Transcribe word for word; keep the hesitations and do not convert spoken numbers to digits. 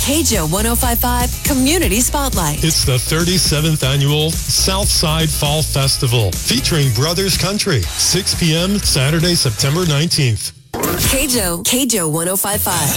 K J O one oh five point five Community Spotlight. It's the thirty-seventh Annual Southside Fall Festival, featuring Brothers Country, six p.m. Saturday, September nineteenth. K J O, K J O one oh five point five.